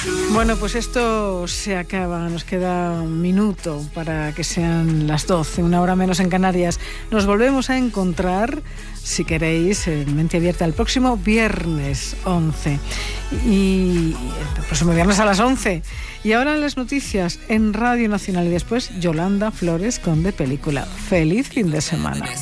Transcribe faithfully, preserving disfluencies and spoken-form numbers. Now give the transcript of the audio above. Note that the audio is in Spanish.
Bueno, pues esto se acaba. Nos queda un minuto para que sean las doce, una hora menos en Canarias. Nos volvemos a encontrar, si queréis, en Mente Abierta el próximo viernes once. Y el próximo viernes a las once. Y ahora las noticias en Radio Nacional y después Yolanda Flores con De Película. Feliz fin de semana.